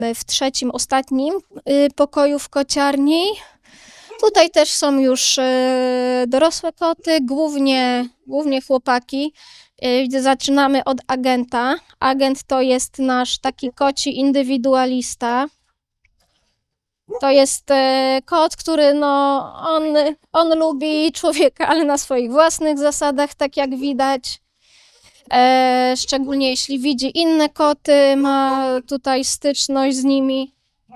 w trzecim, ostatnim pokoju w kociarni. Tutaj też są już dorosłe koty, głównie chłopaki. Zaczynamy od Agenta. Agent to jest nasz taki koci indywidualista. To jest kot, który on lubi człowieka, ale na swoich własnych zasadach, tak jak widać. Szczególnie jeśli widzi inne koty, ma tutaj styczność z nimi.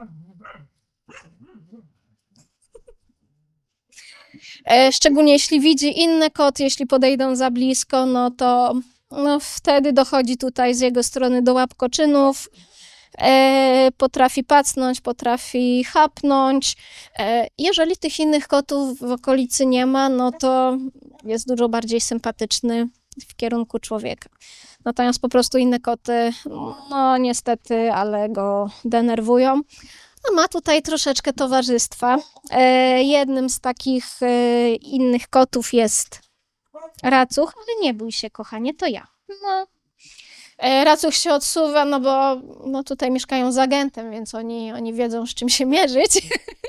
Szczególnie jeśli widzi inne koty, jeśli podejdą za blisko, to wtedy dochodzi tutaj z jego strony do łapkoczynów. Potrafi pacnąć, potrafi chapnąć. Jeżeli tych innych kotów w okolicy nie ma, to jest dużo bardziej sympatyczny w kierunku człowieka. Natomiast po prostu inne koty, niestety, ale go denerwują. Ma tutaj troszeczkę towarzystwa. Jednym z takich innych kotów jest Racuch, ale nie bój się, kochanie, to ja. Racuch się odsuwa, bo tutaj mieszkają z Agentem, więc oni wiedzą, z czym się mierzyć.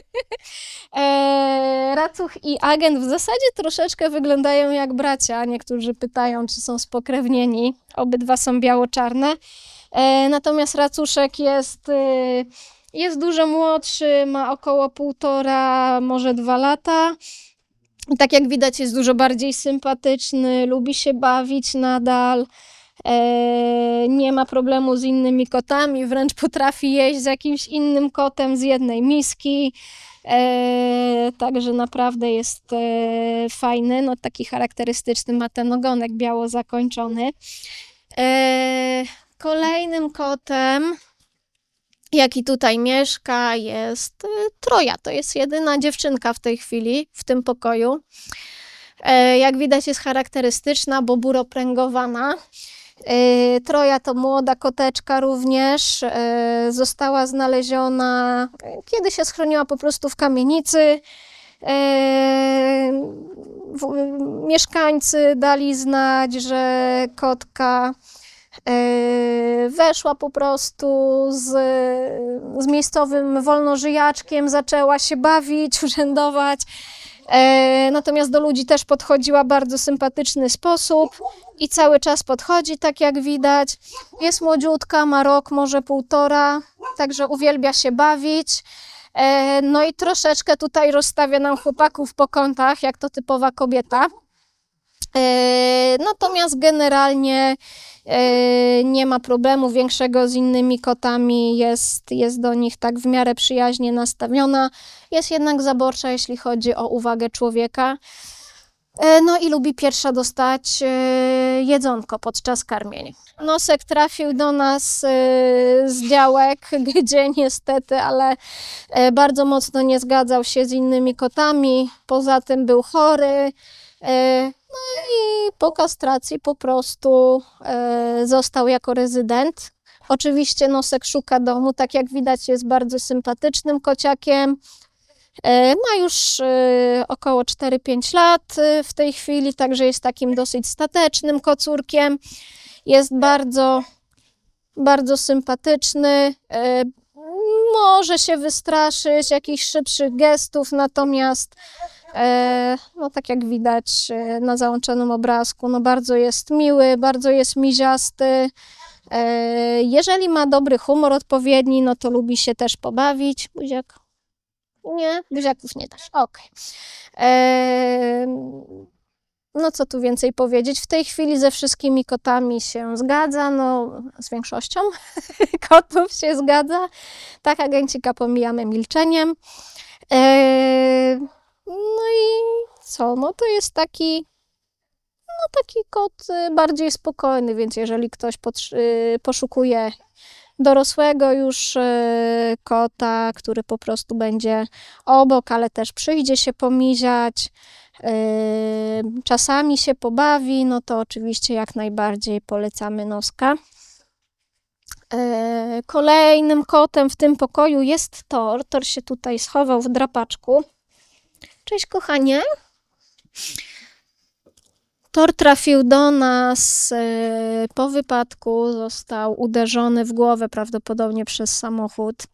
Racuch i Agent w zasadzie troszeczkę wyglądają jak bracia. Niektórzy pytają, czy są spokrewnieni. Obydwa są biało-czarne. Natomiast Racuszek jest dużo młodszy, ma około 1,5, może 2 lata. Tak jak widać, jest dużo bardziej sympatyczny, lubi się bawić nadal. Nie ma problemu z innymi kotami, wręcz potrafi jeść z jakimś innym kotem z jednej miski. Także naprawdę jest fajny, taki charakterystyczny, ma ten ogonek biało zakończony. Kolejnym kotem, jaki tutaj mieszka, jest Troja. To jest jedyna dziewczynka w tej chwili w tym pokoju. Jak widać, jest charakterystyczna, bo buropręgowana. Troja to młoda koteczka również. Została znaleziona, kiedy się schroniła po prostu w kamienicy. Mieszkańcy dali znać, że kotka weszła po prostu z miejscowym wolnożyjaczkiem, zaczęła się bawić, urzędować. Natomiast do ludzi też podchodziła w bardzo sympatyczny sposób i cały czas podchodzi, tak jak widać. Jest młodziutka, ma rok, może 1,5, także uwielbia się bawić. I troszeczkę tutaj rozstawia nam chłopaków po kątach, jak to typowa kobieta. Natomiast generalnie nie ma problemu większego z innymi kotami, jest do nich tak w miarę przyjaźnie nastawiona, jest jednak zaborcza, jeśli chodzi o uwagę człowieka. I lubi pierwsza dostać jedzonko podczas karmienia. Nosek trafił do nas z działek, gdzie niestety, ale bardzo mocno nie zgadzał się z innymi kotami, poza tym był chory. I po kastracji po prostu został jako rezydent. Oczywiście Nosek szuka domu, tak jak widać, jest bardzo sympatycznym kociakiem. Ma już około 4-5 lat w tej chwili, także jest takim dosyć statecznym kocurkiem. Jest bardzo, bardzo sympatyczny. Może się wystraszyć jakichś szybszych gestów, natomiast tak jak widać na załączonym obrazku, bardzo jest miły, bardzo jest miziasty. Jeżeli ma dobry humor odpowiedni, to lubi się też pobawić. Buziak? Nie? Buziaków nie dasz. Okej. Co tu więcej powiedzieć? W tej chwili ze wszystkimi kotami się zgadza, z większością kotów się zgadza. Tak, agencika pomijamy milczeniem. I co? To jest taki kot bardziej spokojny, więc jeżeli ktoś poszukuje dorosłego już kota, który po prostu będzie obok, ale też przyjdzie się pomiziać, czasami się pobawi, to oczywiście jak najbardziej polecamy Noska. Kolejnym kotem w tym pokoju jest Thor. Thor się tutaj schował w drapaczku. Cześć, kochanie. Tor trafił do nas po wypadku, został uderzony w głowę prawdopodobnie przez samochód.